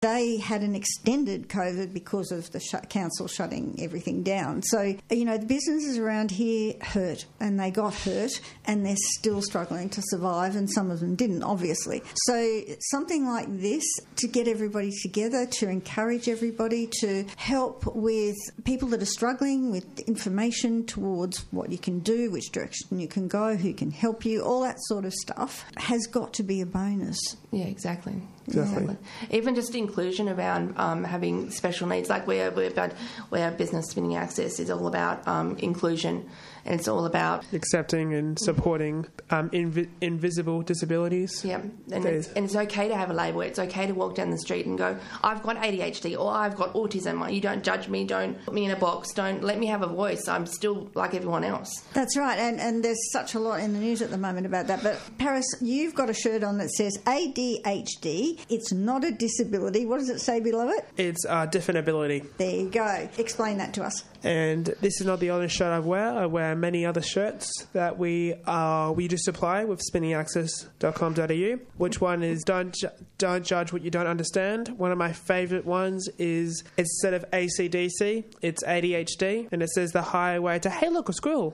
they had an extended COVID because of the council shutting everything down. So, the businesses around here hurt, and they got hurt, and they're still struggling to survive, and some of them didn't, obviously. So something like this, to get everybody together, to encourage everybody, to help with people that are struggling with information towards what you can do, which direction you can go, who can help you, all that sort of stuff, has got to be a bonus. Yeah, exactly. Exactly. Even just inclusion around having special needs, like where business Spinning Access is all about inclusion, and it's all about accepting and supporting invisible disabilities. Yeah, and it's okay to have a label. It's okay to walk down the street and go, I've got ADHD or I've got autism. You don't judge me, don't put me in a box, don't let me have a voice. I'm still like everyone else. That's right, and there's such a lot in the news at the moment about that. But Paris, you've got a shirt on that says ADHD. It's not a disability. What does it say below it? It's a different ability. There you go. Explain that to us. And this is not the only shirt I wear. I wear many other shirts that we just supply with spinningaccess.com.au. Which one is don't judge what you don't understand. One of my favourite ones is, instead of ACDC, it's ADHD, and it says the highway to, hey, look, a squirrel.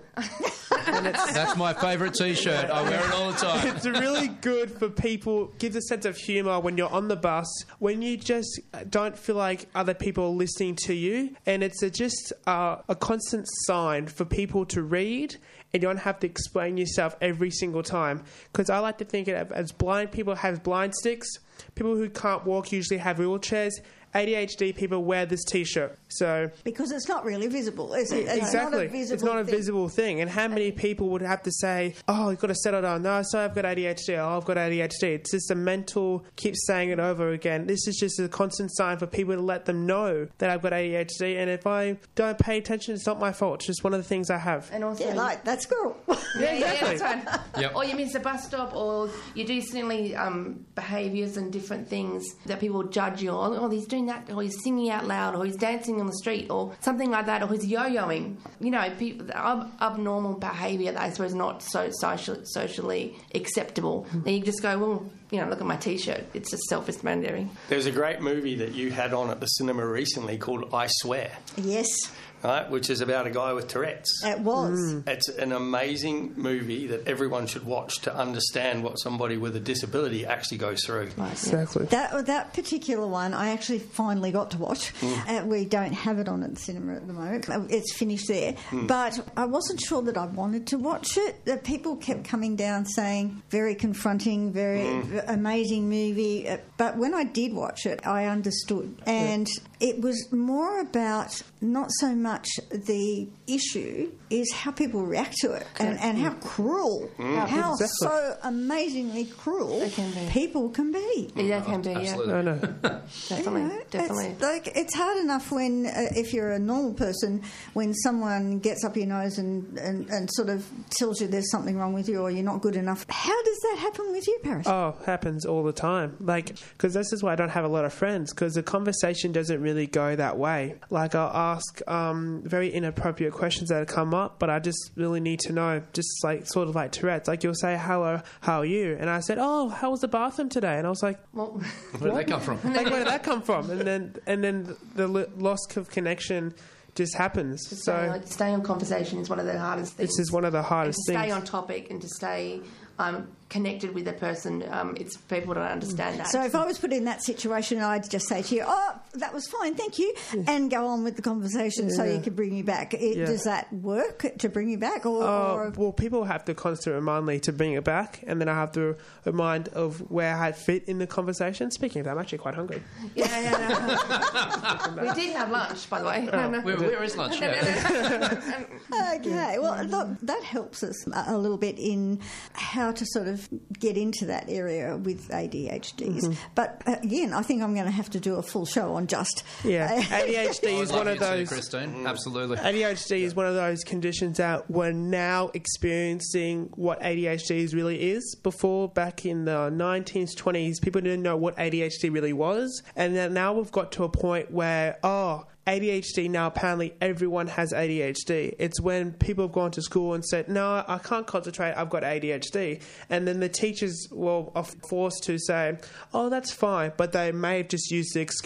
That's my favourite T-shirt. I wear it all the time. It's really good for people, gives a sense of humour when you're on the bus, when you just don't feel like other people are listening to you, and it's just a constant sign for people to read, and you don't have to explain yourself every single time. Because I like to think of as blind people have blind sticks, people who can't walk usually have wheelchairs. ADHD people wear this T-shirt. So because it's not really visible, is it? Exactly. It's not a visible thing. And how many people would have to say, oh, you've got to settle down. No, sorry, I've got ADHD. Oh, I've got ADHD. It's just a mental, keep saying it over again. This is just a constant sign for people to let them know that I've got ADHD. And if I don't pay attention, it's not my fault. It's just one of the things I have. And also, like that squirrel. Yeah, exactly. That's right. Yep. Or you miss a bus stop, or you do silly behaviours and different things that people judge you on. Oh, he's doing that, or he's singing out loud, or he's dancing on the street, or something like that, or he's yo-yoing. Abnormal behaviour that I suppose not so socially acceptable. Then you just go, well, look at my T-shirt. It's just self-explanatory. There's a great movie that you had on at the cinema recently called I Swear. Yes. Right, which is about a guy with Tourette's. It was. It's an amazing movie that everyone should watch to understand what somebody with a disability actually goes through. Right, exactly. That particular one, I actually finally got to watch. We don't have it on at the cinema at the moment. It's finished there. But I wasn't sure that I wanted to watch it. People kept coming down saying, very confronting, very amazing movie. But when I did watch it, I understood. And it was more about not so much the issue is how people react to it and how cruel, how so amazingly cruel people can be. Yeah, can be, absolutely. yeah. No. Definitely. It's hard enough when, if you're a normal person, when someone gets up your nose and sort of tells you there's something wrong with you or you're not good enough. How does that happen with you, Paris? Oh, happens all the time. Because this is why I don't have a lot of friends, because the conversation doesn't really go that way. Like, I'll ask very inappropriate questions that come up, but I just really need to know, just sort of like Tourette's. Like, you'll say, hello, how are you? And I said, oh, how was the bathroom today? And I was like, well, where did that come from? Where did that come from? And then the loss of connection just happens. Stay on conversation is one of the hardest things. This is one of the hardest things. To stay on topic and to stay connected with the person, it's people don't understand that. So if I was put in that situation, I'd just say to you, oh, that was fine, thank you, and go on with the conversation so you can bring me back. Does that work to bring you back? Or well, people have to constantly remind me to bring it back, and then I have to remind of where I fit in the conversation. Speaking of that, I'm actually quite hungry. Yeah. We did have lunch, by the way. Where is lunch? Okay, well, look, that helps us a little bit in how to sort of get into that area with ADHDs. But again, I think I'm going to have to do a full show on just ADHD is one of those. Christine, absolutely. ADHD is one of those conditions that we're now experiencing what ADHD really is. Before, back in the 1920s, people didn't know what ADHD really was, and then now we've got to a point where ADHD now, apparently everyone has ADHD. It's when people have gone to school and said, no, I can't concentrate, I've got ADHD. And then the teachers are forced to say, oh, that's fine. But they may have just used the excuse